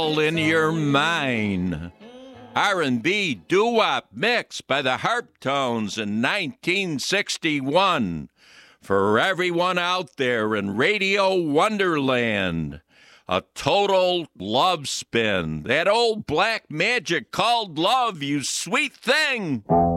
all in your mind. R&B doo-wop mix by the Harptones in 1961. For everyone out there in Radio Wonderland, a total love spin. That old black magic called love, you sweet thing.